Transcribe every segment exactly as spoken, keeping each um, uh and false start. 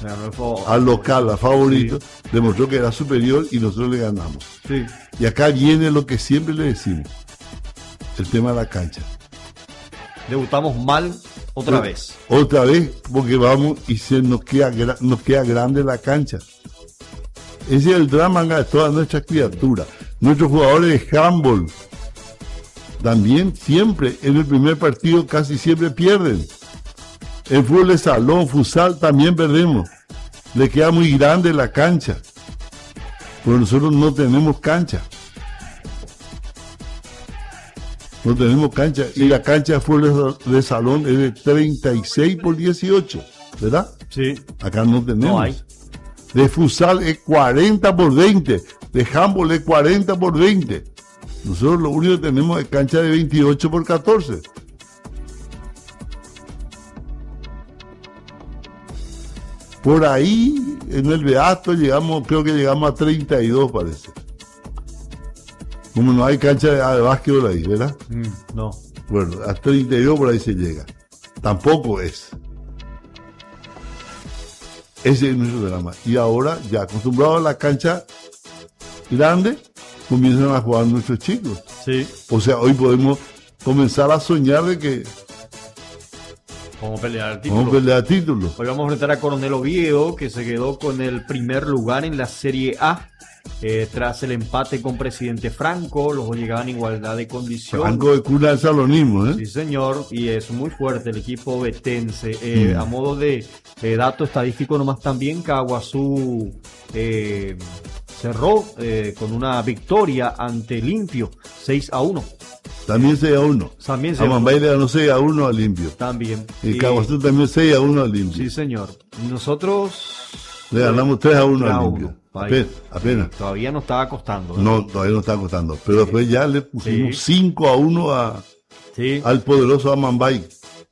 al local, al favorito, sí. Demostró que era superior y nosotros le ganamos. Sí. Y acá viene lo que siempre le decimos, el tema de la cancha. Debutamos mal otra sí. vez. Otra vez, porque vamos y se nos queda, nos queda grande la cancha. Ese es el drama de todas nuestras criaturas. Nuestros jugadores de handball también siempre en el primer partido casi siempre pierden. En fútbol de salón, futsal también perdemos. Le queda muy grande la cancha. Pero nosotros no tenemos cancha. No tenemos cancha. Sí. Y la cancha de fútbol de salón es de treinta y seis por dieciocho, ¿verdad? Sí. Acá no tenemos. No hay. De futsal es cuarenta por veinte. De handball es cuarenta por veinte. Nosotros lo único que tenemos es cancha de veintiocho por catorce. Por ahí, en el Beato, llegamos, creo que llegamos a treinta y dos, parece. Como no hay cancha de, de básquetbol ahí, ¿verdad? Mm, no. Bueno, a treinta y dos por ahí se llega. Tampoco es. Ese es nuestro drama. Y ahora, ya acostumbrados a la cancha grande, comienzan a jugar nuestros chicos. Sí. O sea, hoy podemos comenzar a soñar de que vamos a pelear el título. Vamos a pelear el título. Hoy vamos a enfrentar a Coronel Oviedo, que se quedó con el primer lugar en la Serie A. Eh, tras el empate con Presidente Franco, los dos llegaban en igualdad de condiciones. Franco de cuna del salonismo, ¿eh? Sí, señor, y es muy fuerte el equipo betense. Eh, mm. A modo de, de dato estadístico nomás también, Caguazú eh, cerró eh, con una victoria ante Limpio, seis a uno. También seis a uno. También a Mambay le ganó seis a uno a Limpio. También. Y, y Caguazú también seis a uno a Limpio. Sí, señor. Nosotros le ganamos tres a uno a Limpio. Apenas, apenas. Sí, todavía no estaba costando. No, no todavía no estaba costando. Pero sí. Después ya le pusimos sí. cinco a uno a, sí. al poderoso Amambay.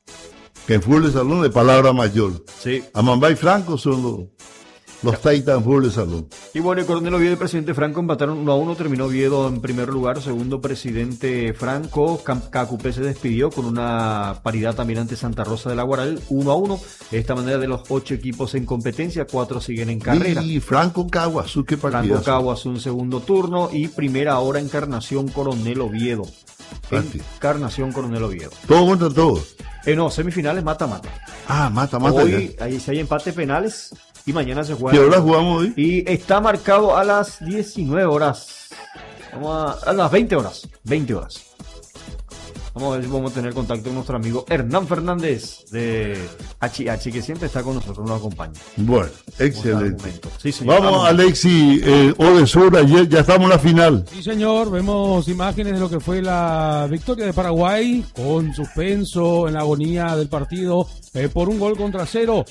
Que en fútbol de salón de palabra mayor. Sí. Amambay y Franco son los, los Titans fútbol de salón. Y bueno, el Coronel Oviedo y el Presidente Franco empataron uno a uno. Terminó Oviedo en primer lugar. Segundo, Presidente Franco. C Q P se despidió con una paridad también ante Santa Rosa de la Guaral, uno a uno. De esta manera, de los ocho equipos en competencia, cuatro siguen en carrera. Y Franco Caguazú, qué partidazo. Franco Caguazú en segundo turno. Y primera hora, Encarnación Coronel Oviedo. Encarnación Coronel Oviedo. Todo contra todos. Eh, no, semifinales mata-mata. Ah, mata-mata. Hoy, ahí si hay empate penales. Y mañana se juega. ¿Qué hora jugamos hoy? Y está marcado a las diecinueve horas. Vamos a, a las veinte horas. veinte horas. Vamos a ver si podemos tener contacto con nuestro amigo Hernán Fernández de H H, que siempre está con nosotros, nos acompaña. Bueno, excelente. Sí, señor. Vamos, vamos. Alexi, eh, Odesur, ayer ya estamos en la final. Sí, señor, vemos imágenes de lo que fue la victoria de Paraguay, con suspenso en la agonía del partido, eh, por un gol contra cero,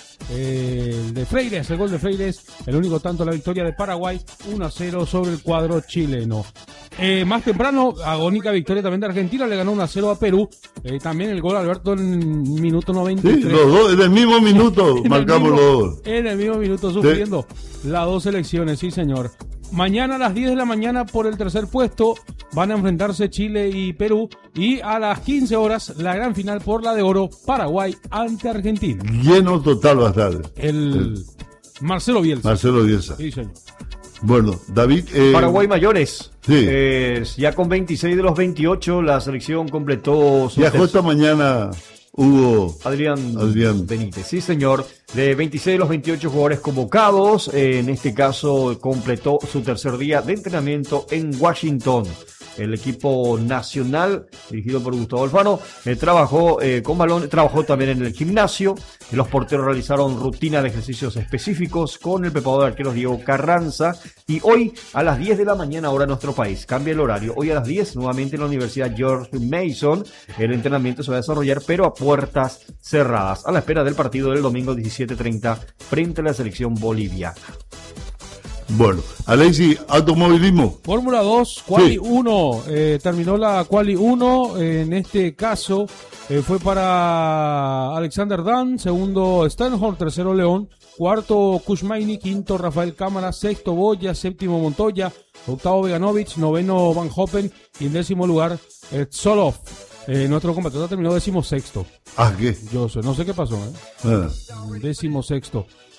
eh, el de Freires, el gol de Freires, el único tanto de la victoria de Paraguay, uno a cero sobre el cuadro chileno. Eh, más temprano, agónica victoria también de Argentina, le ganó uno a cero a Perú, eh, también el gol Alberto en minuto noventa y tres. Sí, los dos, en el mismo minuto marcamos los dos. En el mismo minuto sufriendo sí. Las dos selecciones, sí señor. Mañana a las diez de la mañana por el tercer puesto van a enfrentarse Chile y Perú, y a las quince horas la gran final por la de oro, Paraguay ante Argentina. Lleno total va a estar. El, el... Marcelo Bielsa. Marcelo Bielsa. Sí señor. Bueno, David... Eh... Paraguay mayores. Sí. Eh, ya con veintiséis de los veintiocho, la selección completó su... Ya esta mañana hubo... Adrián, Adrián Benítez. Sí, señor. De veintiséis de los veintiocho jugadores convocados, eh, en este caso completó su tercer día de entrenamiento en Washington. El equipo nacional, dirigido por Gustavo Alfano, eh, trabajó eh, con balón, trabajó también en el gimnasio. Los porteros realizaron rutina de ejercicios específicos con el preparador de arqueros Diego Carranza. Y hoy a las diez de la mañana, ahora en nuestro país, cambia el horario. Hoy a las diez, nuevamente en la Universidad George Mason, el entrenamiento se va a desarrollar, pero a puertas cerradas, a la espera del partido del domingo diecisiete treinta frente a la selección boliviana. Bueno, Alexi, automovilismo. Fórmula dos, Quali sí. uno, eh, terminó la Quali uno, eh, en este caso eh, fue para Alexander Dan, segundo Stenholt, tercero León, cuarto Kushmaini, quinto Rafael Cámara, sexto Boya, séptimo Montoya, octavo Veganovich, noveno Van Hoppen y en décimo lugar eh, Solov. Eh, nuestro compatriota terminó décimo sexto. ¿Ah, qué? Yo sé, no sé qué pasó, ¿eh? Ah. Décimo sexto.